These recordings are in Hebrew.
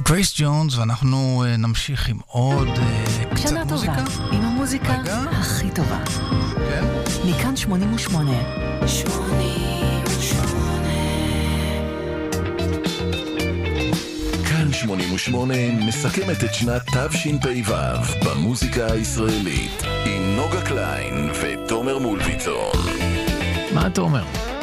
גרייס ג'ונס, ואנחנו נמשיך עם עוד קצת מוזיקה. שנה טובה, עם המוזיקה הכי טובה. כן? מכאן 88. כאן 88 מסכמת את שנת תשפ"ו במוזיקה הישראלית עם נוגה קליין ותומר מולביצון. מה אתה אומר?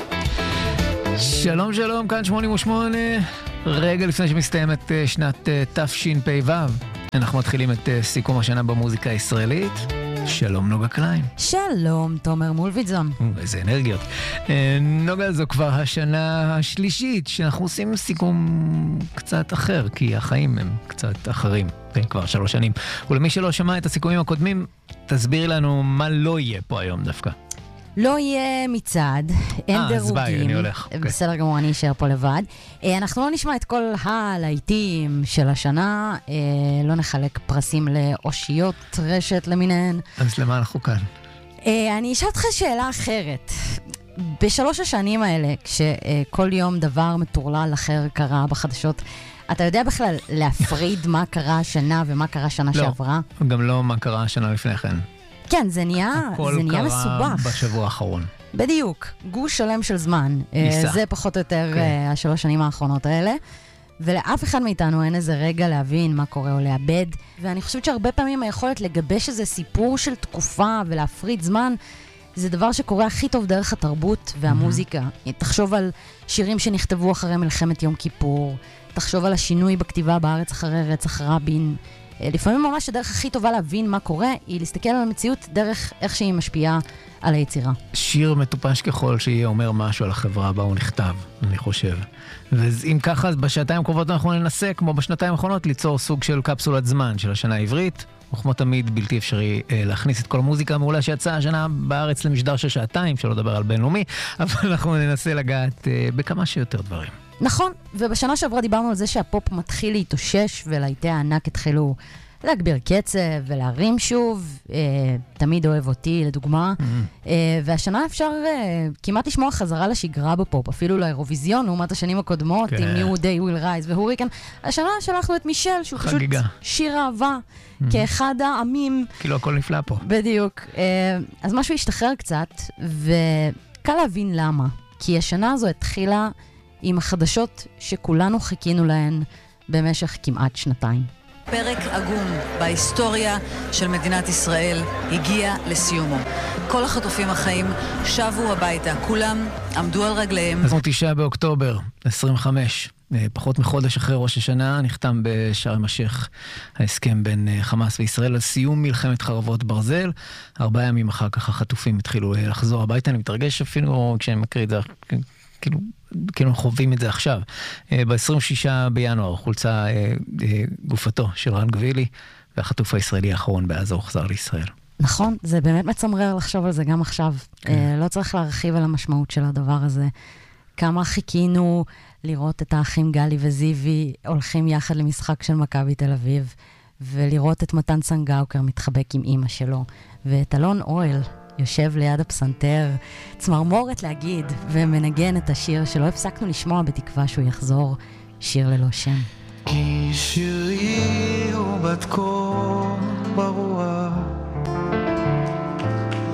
שלום שלום, כאן 88, רגע לפני שמסתיימת שנת תשפ"ו, אנחנו מתחילים את סיכום השנה במוזיקה הישראלית. שלום נוגה קליין. שלום תומר מולביצון. איזה אנרגיות. נוגה, זו כבר השנה השלישית שאנחנו עושים סיכום קצת אחר, כי החיים הם קצת אחרים, כבר 3 שנים. ולמי שלא שמע את הסיכומים הקודמים, תסביר לנו מה לא יהיה פה היום דווקא. לא יהיה מצעד, אין דירוגים. אז ביי, אני הולך. בסדר גמור, אני אשאר פה לבד. אנחנו לא נשמע את כל הלהיטים של השנה, לא נחלק פרסים לאושיות רשת למיניהן. אז למה אנחנו כאן? אני אשאל אותך שאלה אחרת. ב3 השנים האלה, כשכל יום דבר מטורלל אחר קרה בחדשות, אתה יודע בכלל להפריד מה קרה השנה ומה קרה שנה שעברה? לא, גם לא מה קרה השנה לפני כן. כן, זה נהיה מסובך. הכל קרה בשבוע האחרון. בדיוק, גוש שלם של זמן. זה פחות או יותר 3 שנים האחרונות האלה. ולאף אחד מאיתנו אין איזה רגע להבין מה קורה או לאבד. ואני חושבת שהרבה פעמים היכולת לגבש איזה סיפור של תקופה ולהפריד זמן, זה דבר שקורה הכי טוב דרך התרבות והמוזיקה. תחשוב על שירים שנכתבו אחרי מלחמת יום כיפור, תחשוב על השינוי בכתיבה בארץ אחרי רצח רבין. לפעמים ממש הדרך הכי טובה להבין מה קורה, היא להסתכל על המציאות דרך איך שהיא משפיעה על היצירה. שיר מטופש ככל שיהיה אומר משהו על החברה בה הוא נכתב, אני חושב. ואם ככה, בשעתיים הקרובות אנחנו ננסה, כמו בשנתיים האחרונות, ליצור סוג של קפסולת זמן של השנה העברית. וכמו תמיד בלתי אפשרי להכניס את כל המוזיקה המעולה שיצאה השנה בארץ למשדר של 2 שעות, שלא לדבר על בינלאומי, אבל אנחנו ננסה לגעת בכמה שיותר דברים. נכון, ובשנה שעברה דיברנו על זה שהפופ מתחיל להתאושש, ולהיטי הענק התחילו להגביר קצב ולהרים שוב, תמיד אוהב אותי לדוגמה, והשנה אפשר כמעט לשמוע חזרה לשגרה בפופ, אפילו לאירוויזיון, לעומת השנים הקודמות, עם New Day Will Rise והוריקן. השנה שלחנו את מישל, שהוא פשוט שיר אהבה, כאחד העמים. כאילו הכל נפלא פה. בדיוק. אז משהו השתחרר קצת, וקל להבין למה. כי השנה הזו התחילה עם החדשות שכולנו חיכינו להן במשך כמעט 2 פרק עגום בהיסטוריה של מדינת ישראל הגיע לסיומו. כל החטופים החיים שבו הביתה, כולם עמדו על רגליהם. אז 9 באוקטובר 25, פחות מחודש אחרי ראש השנה, נחתם בשארם א-שייח ההסכם בין חמאס וישראל על סיום מלחמת חרבות ברזל. 4 ימים אחר כך החטופים התחילו לחזור הביתה. אני מתרגש אפילו כשאני מקריא את זה, כאילו חווים את זה עכשיו. ב-26 בינואר חולצה גופתו של רן גבילי, והחטוף הישראלי האחרון בעזה הוחזר לישראל. נכון, זה באמת מצמרר לחשוב על זה גם עכשיו. לא צריך להרחיב על המשמעות של הדבר הזה. כמה חיכינו לראות את האחים גלי וזיוי הולכים יחד למשחק של מכבי תל אביב, ולראות את מתן צנגאוקר מתחבק עם אמא שלו, ואת אלון אוהל יושב ליד הפסנתר, צמרמורת להגיד, ומנגן את השיר שלא הפסקנו לשמוע בתקווה שהוא יחזור, שיר ללא שם. כי שירי הוא בת קול ברוח